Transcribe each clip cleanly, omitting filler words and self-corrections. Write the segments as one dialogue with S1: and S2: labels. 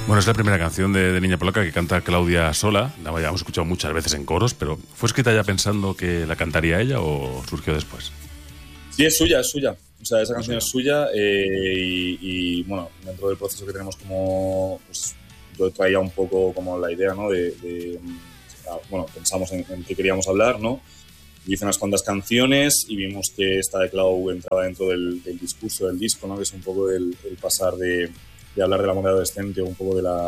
S1: Bueno, es la primera canción de Niña Polaca que canta Claudia sola. La hemos escuchado muchas veces en coros, pero ¿fue escrita ya pensando que la cantaría ella o surgió después?
S2: Sí, es suya. O sea, esa canción es suya y bueno, dentro del proceso que tenemos como... Pues, yo traía un poco como la idea, ¿no? Bueno, pensamos en qué queríamos hablar, ¿no? Hice unas cuantas canciones y vimos que esta de Clau entraba dentro del discurso del disco, ¿no? Que es un poco el pasar de hablar del amor adolescente, un poco del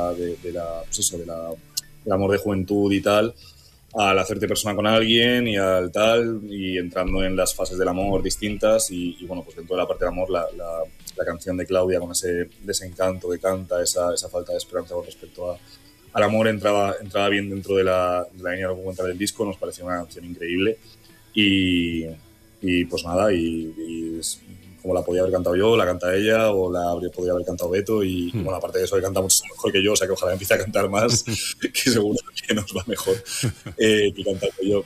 S2: amor de juventud y tal, al hacerte persona con alguien y al tal, y entrando en las fases del amor distintas y bueno, pues dentro de la parte del amor la canción de Claudia con ese desencanto que canta, esa falta de esperanza con respecto al amor entraba bien dentro de la línea argumental del disco. Nos pareció una canción increíble y pues nada, y como la podía haber cantado yo, la canta ella, o podría haber cantado Beto, y bueno, aparte de eso, que canta mucho mejor que yo, o sea que ojalá empiece a cantar más, que seguro que nos va mejor que cantar yo,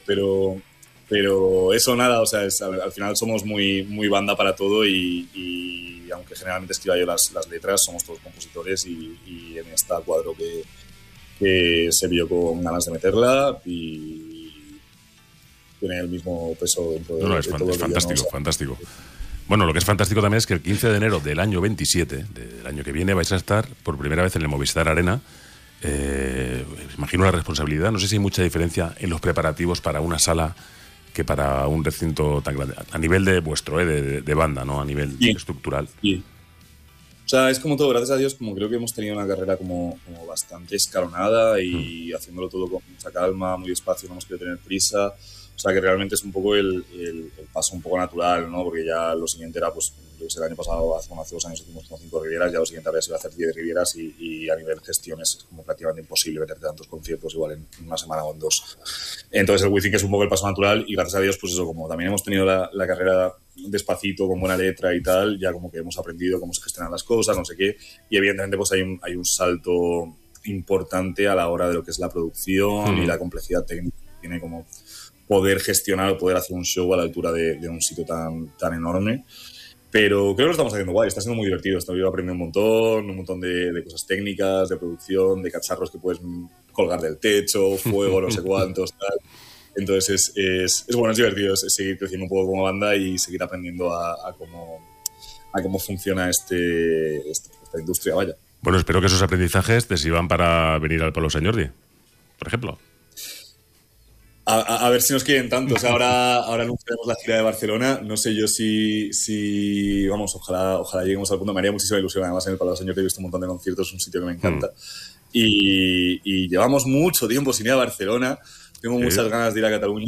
S2: pero eso nada, o sea, al final somos muy banda para todo y aunque generalmente escriba yo las letras, somos todos compositores y en esta cuadro que se vio con ganas de meterla y tiene el mismo peso dentro de todo.
S1: Es fantástico, fantástico. Bueno, lo que es fantástico también es que el 15 de enero del año 27, del año que viene, vais a estar por primera vez en el Movistar Arena. Imagino la responsabilidad. No sé si hay mucha diferencia en los preparativos para una sala que para un recinto tan grande. A nivel de vuestro, de banda, ¿no? A nivel estructural.
S2: Sí. O sea, es como todo, gracias a Dios, como creo que hemos tenido una carrera como bastante escalonada y haciéndolo todo con mucha calma, muy despacio, no hemos querido tener prisa. O sea, que realmente es un poco el paso un poco natural, ¿no? Porque ya lo siguiente era, pues, yo sé, el año pasado, hace 2 años hicimos como 5 rivieras, ya lo siguiente habría sido hacer 10 rivieras y a nivel gestión es como prácticamente imposible meterte tantos conciertos igual en una semana o en 2. Entonces el WeThink es un poco el paso natural y gracias a Dios, pues eso, como también hemos tenido la carrera despacito, con buena letra y tal, ya como que hemos aprendido cómo se gestionan las cosas, no sé qué, y evidentemente pues hay un salto importante a la hora de lo que es la producción y la complejidad técnica que tiene como poder gestionar, poder hacer un show a la altura de un sitio tan enorme. Pero creo que lo estamos haciendo guay, está siendo muy divertido. Estoy aprendiendo un montón de cosas técnicas, de producción, de cacharros que puedes colgar del techo, fuego, no sé cuántos, tal. Entonces es bueno, es divertido, es seguir creciendo un poco como banda y seguir aprendiendo a cómo funciona esta industria, vaya.
S1: Bueno, espero que esos aprendizajes te sirvan para venir al Palo Sant Jordi, por ejemplo.
S2: A ver si nos quieren tanto. O sea, ahora anunciaremos la gira de Barcelona. No sé yo si vamos, ojalá lleguemos al punto. Me haría muchísima ilusión. Además, en el Palau Sant Jordi he visto un montón de conciertos, es un sitio que me encanta. Y llevamos mucho tiempo sin ir a Barcelona. Tengo muchas ganas de ir a Cataluña.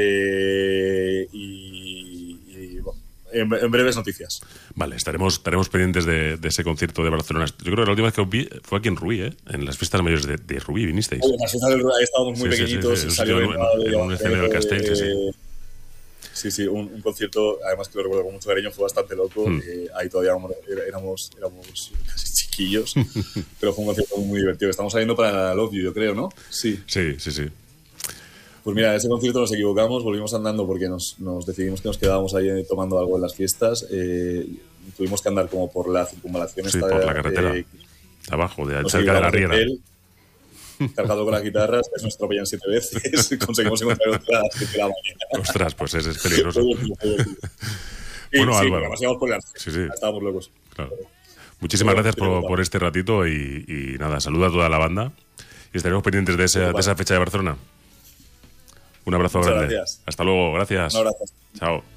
S2: Bueno, en breves noticias.
S1: Vale, estaremos pendientes de ese concierto de Barcelona. Yo creo que la última vez que os vi fue aquí en Rubí, en las fiestas mayores de Rubí, ¿vinisteis?
S2: En las fiestas de Rubí estábamos muy pequeñitos.
S1: Sí, en un escenario del Castell,
S2: Sí, un concierto, además que lo recuerdo con mucho cariño, fue bastante loco. Ahí todavía éramos casi chiquillos, pero fue un concierto muy divertido. Estamos saliendo para Love You, yo creo, ¿no? Sí. Pues mira, en ese concierto nos equivocamos, volvimos andando porque nos decidimos que nos quedábamos ahí tomando algo en las fiestas. Tuvimos que andar como por la circunvalación.
S1: Sí, por la carretera. De abajo, cerca de la Riera.
S2: Cargado con las guitarras, nos atropellan 7 veces, conseguimos encontrar otra a las 7 de la mañana.
S1: Ostras, pues es peligroso.
S2: Bueno, Álvaro. Íbamos por estábamos locos.
S1: Claro. Muchísimas gracias por este ratito y nada, saluda a toda la banda y estaremos pendientes de esa fecha de Barcelona. Un abrazo grande.
S2: Gracias.
S1: Hasta luego, gracias.
S2: Un abrazo.
S1: Chao.